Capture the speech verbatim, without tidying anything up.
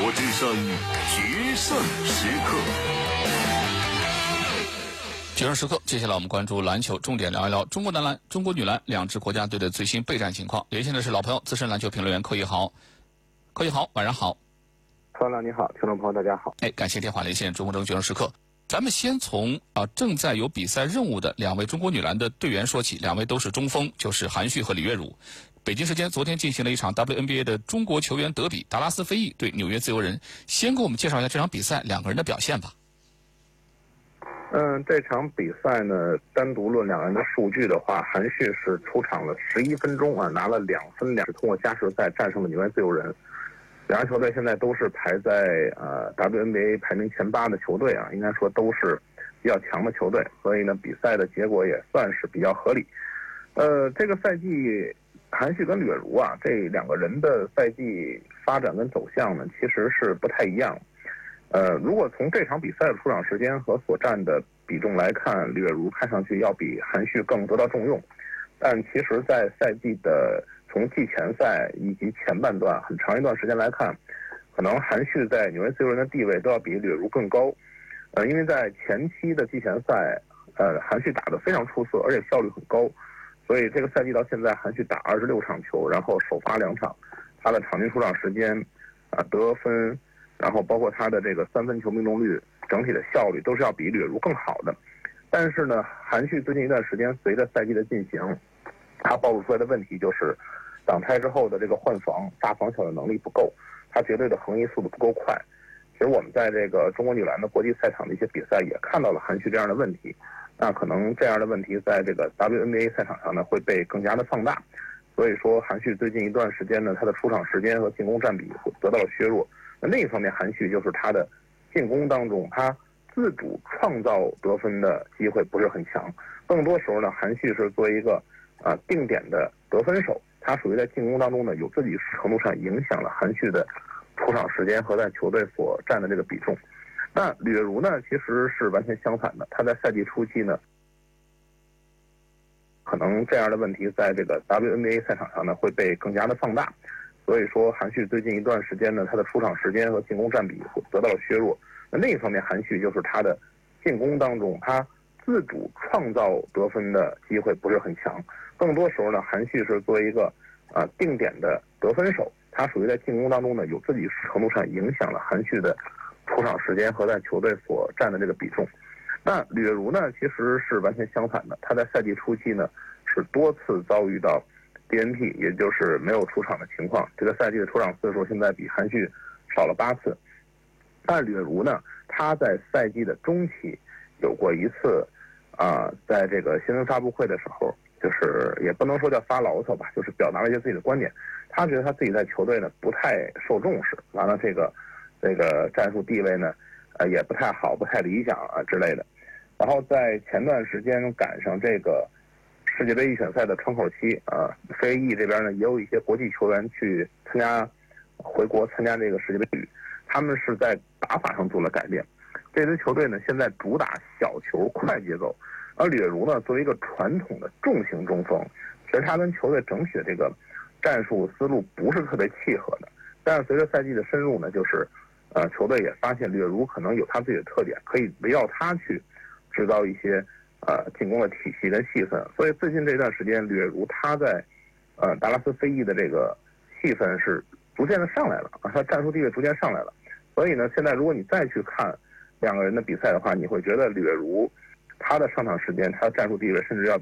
国之声决胜时刻。 决胜时刻，接下来我们关注篮球，重点聊一聊中国男篮、中国女篮两支国家队的最新备战情况。连线的是老朋友、资深篮球评论员寇一豪。寇一豪，晚上好。 川亮你好，听众朋友大家好。 哎，感谢电话连线中国争决胜时刻。咱们先从啊正在有比赛任务的两位中国女篮的队员说起，两位都是中锋，就是韩旭和李月汝。北京时间昨天进行了一场 W N B A 的中国球员德比，达拉斯飞翼对纽约自由人。先给我们介绍一下这场比赛两个人的表现吧。 嗯，这场比赛呢，单独论两人的数据的话，韩旭是出场了十一分钟啊，拿了两分两，是通过加时赛战胜了纽约自由人。两支球队现在都是排在呃 W N B A 排名前八的球队啊，应该说都是比较强的球队，所以呢，比赛的结果也算是比较合理。呃，这个赛季韩旭跟李月汝啊，这两个人的赛季发展跟走向呢，其实是不太一样。呃，如果从这场比赛的出场时间和所占的比重来看，李月汝看上去要比韩旭更得到重用，但其实在赛季的从季前赛以及前半段很长一段时间来看，可能韩旭在纽约自由人的地位都要比李月汝更高。呃，因为在前期的季前赛，呃，韩旭打得非常出色，而且效率很高，所以这个赛季到现在，韩旭打二十六场球，然后首发两场，他的场均出场时间啊、呃、得分，然后包括他的这个三分球命中率，整体的效率都是要比李月汝更好的。但是呢，韩旭最近一段时间随着赛季的进行，他暴露出来的问题就是挡拆之后的这个换防大防小的能力不够，他绝对的横移速度不够快。其实我们在这个中国女篮的国际赛场的一些比赛也看到了韩旭这样的问题，那可能这样的问题在这个 W N B A 赛场上呢会被更加的放大。所以说韩旭最近一段时间呢，他的出场时间和进攻占比得到了削弱。那另一方面，韩旭就是他的进攻当中，他自主创造得分的机会不是很强，更多时候呢，韩旭是作为一个啊、呃、定点的得分手，他属于在进攻当中呢有自己程度上影响了韩旭的出场时间和在球队所占的这个比重。那李月汝呢，其实是完全相反的，他在赛季初期呢，可能这样的问题在这个 W N B A 赛场上呢会被更加的放大。所以说韩旭最近一段时间呢，他的出场时间和进攻占比得到了削弱。那另一方面，韩旭就是他的进攻当中，他自主创造得分的机会不是很强，更多时候呢，韩旭是作为一个啊、呃、定点的得分手，他属于在进攻当中呢有自己程度上影响了韩旭的出场时间和在球队所占的这个比重。那李月汝呢，其实是完全相反的，他在赛季初期呢是多次遭遇到 D N P， 也就是没有出场的情况。这个赛季的出场次数现在比韩旭少了八次。但李月汝呢，他在赛季的中期有过一次啊、呃，在这个新闻发布会的时候，就是也不能说叫发牢骚吧，就是表达了一些自己的观点。他觉得他自己在球队呢不太受重视，完了这个这个战术地位呢，呃也不太好，不太理想啊之类的。然后在前段时间赶上这个世界杯预选赛的窗口期啊，非裔这边呢也有一些国际球员去参加回国参加这个世界杯，他们是在打法上做了改变。这支球队呢现在主打小球快节奏，而李月汝呢作为一个传统的重型中锋，其实他跟球队整体的这个战术思路不是特别契合的。但是随着赛季的深入呢，就是呃球队也发现李月汝可能有他自己的特点，可以围绕他去制造一些呃进攻的体系跟细分。所以最近这段时间，李月汝他在呃达拉斯飞翼的这个戏份是逐渐的上来了啊，他战术地位逐渐上来了。所以呢，现在如果你再去看两个人的比赛的话，你会觉得李月汝他的上场时间，他的战术地位甚至要比